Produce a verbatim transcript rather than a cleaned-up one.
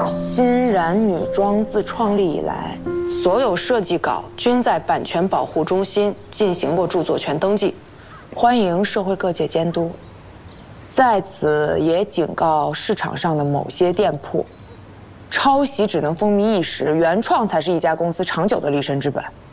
欣然女装自创立以来，所有设计稿均在版权保护中心进行过著作权登记，欢迎社会各界监督。在此也警告市场上的某些店铺，抄袭只能风靡一时，原创才是一家公司长久的立身之本。